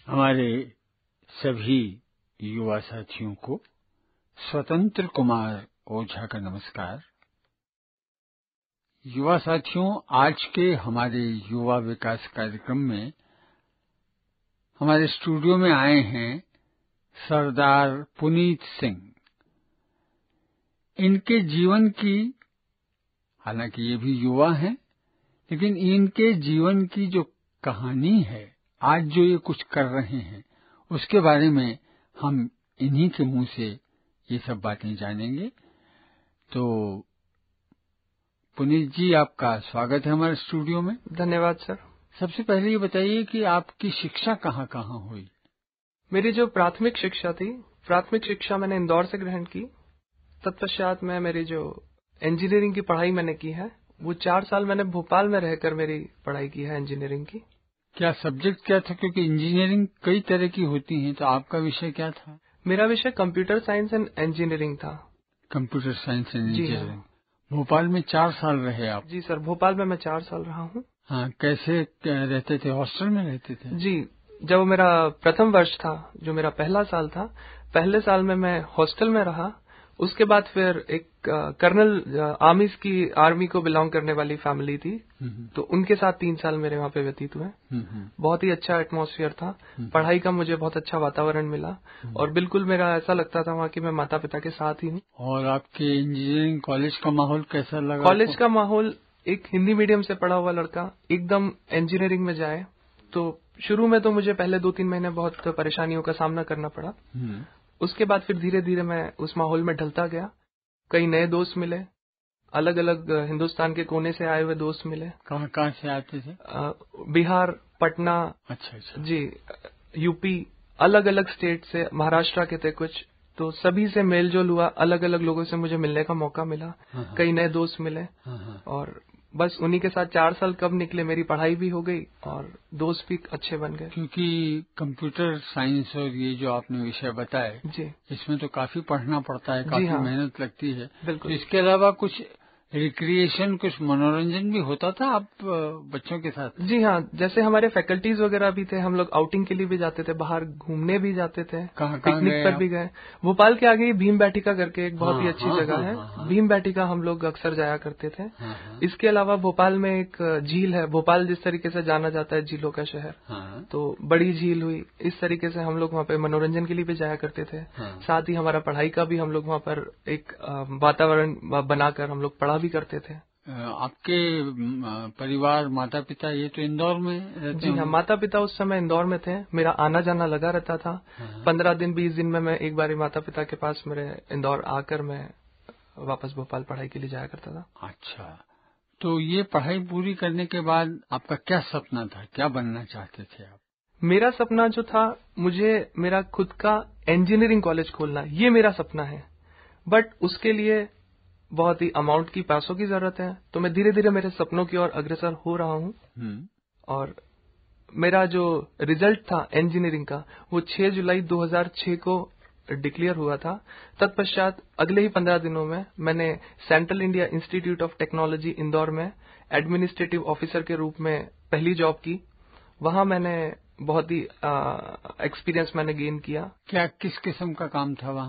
हमारे सभी युवा साथियों को स्वतंत्र कुमार ओझा का नमस्कार। युवा साथियों, आज के हमारे युवा विकास कार्यक्रम में हमारे स्टूडियो में आए हैं सरदार पुनीत सिंह। इनके जीवन की, हालांकि ये भी युवा हैं, लेकिन इनके जीवन की जो कहानी है, आज जो ये कुछ कर रहे हैं, उसके बारे में हम इन्हीं के मुंह से ये सब बातें जानेंगे। तो पुनीत जी, आपका स्वागत है हमारे स्टूडियो में। धन्यवाद सर। सबसे पहले ये बताइए कि आपकी शिक्षा कहाँ कहाँ हुई? मेरी जो प्राथमिक शिक्षा मैंने इंदौर से ग्रहण की। तत्पश्चात मैं मेरी जो इंजीनियरिंग की पढ़ाई मैंने की है, वो 4 साल मैंने भोपाल में रहकर मेरी पढ़ाई की है इंजीनियरिंग की। क्या सब्जेक्ट क्या था? क्योंकि इंजीनियरिंग कई तरह की होती है, तो आपका विषय क्या था? मेरा विषय कंप्यूटर साइंस एंड इंजीनियरिंग था। Computer science and ji engineering. हाँ। भोपाल में 4 साल रहे आप? जी सर, भोपाल में मैं 4 साल रहा हूँ। हाँ, कैसे रहते थे? हॉस्टल में रहते थे? जी, जब मेरा प्रथम वर्ष था, जो मेरा पहला साल था, पहले साल में मैं हॉस्टल में रहा। उसके बाद फिर एक कर्नल आर्मी को बिलोंग करने वाली फैमिली थी, तो उनके साथ 3 साल मेरे वहाँ पे व्यतीत हुए। बहुत ही अच्छा एटमॉस्फेयर था, पढ़ाई का मुझे बहुत अच्छा वातावरण मिला और बिल्कुल मेरा ऐसा लगता था वहाँ कि मैं माता पिता के साथ ही हूँ। और आपके इंजीनियरिंग कॉलेज का माहौल कैसा लगा? कॉलेज का माहौल, एक हिंदी मीडियम से पढ़ा हुआ लड़का एकदम इंजीनियरिंग में जाए, तो शुरू में तो मुझे पहले 2-3 महीने बहुत परेशानियों का सामना करना पड़ा। उसके बाद फिर धीरे धीरे मैं उस माहौल में ढलता गया। कई नए दोस्त मिले, अलग अलग हिंदुस्तान के कोने से आए हुए दोस्त मिले। कहाँ से आते थे? बिहार, पटना। अच्छा। जी, यूपी, अलग अलग स्टेट से, महाराष्ट्र के थे कुछ। तो सभी से मेल जोल हुआ, अलग अलग लोगों से मुझे मिलने का मौका मिला। कई नए दोस्त मिले और बस उन्हीं के साथ 4 साल कब निकले, मेरी पढ़ाई भी हो गई और दोस्त भी अच्छे बन गए। क्योंकि कंप्यूटर साइंस और ये जो आपने विषय बताए, जी, इसमें तो काफी पढ़ना पड़ता है, काफी मेहनत लगती है। बिल्कुल। तो इसके अलावा कुछ रिक्रिएशन, कुछ मनोरंजन भी होता था आप बच्चों के साथ? जी हाँ, जैसे हमारे फैकल्टीज वगैरह भी थे, हम लोग आउटिंग के लिए भी जाते थे, बाहर घूमने भी जाते थे। पिकनिक पर भी गए। भोपाल के आगे ही भीम बैठिका करके एक बहुत ही अच्छी जगह है, भीम बैठिका हम लोग अक्सर जाया करते थे। इसके अलावा भोपाल में एक झील है, भोपाल जिस तरीके से जाना जाता है झीलों का शहर, तो बड़ी झील हुई। इस तरीके से हम लोग वहाँ पे मनोरंजन के लिए भी जाया करते थे। साथ ही हमारा पढ़ाई का भी हम लोग वहाँ पर एक वातावरण बनाकर हम लोग पढ़ा भी करते थे। आपके परिवार, माता पिता, ये तो इंदौर में रहते? जी हाँ, माता पिता उस समय इंदौर में थे। मेरा आना जाना लगा रहता था। 15 दिन 20 दिन में मैं एक बार माता पिता के पास मेरे इंदौर आकर मैं वापस भोपाल पढ़ाई के लिए जाया करता था। अच्छा, तो ये पढ़ाई पूरी करने के बाद आपका क्या सपना था? क्या बनना चाहते थे आप? मेरा सपना जो था, मुझे मेरा खुद का इंजीनियरिंग कॉलेज खोलना, ये मेरा सपना है। बट उसके लिए बहुत ही अमाउंट की, पैसों की जरूरत है। तो मैं धीरे धीरे मेरे सपनों की ओर अग्रसर हो रहा हूँ। और मेरा जो रिजल्ट था इंजीनियरिंग का, वो 6 जुलाई 2006 को डिक्लेयर हुआ था। तत्पश्चात अगले ही 15 दिनों में मैंने central India institute of technology Indore में एडमिनिस्ट्रेटिव ऑफिसर के रूप में पहली जॉब की। वहां मैंने बहुत ही एक्सपीरियंस मैंने गेन किया। क्या, किस किस्म का काम था वहाँ?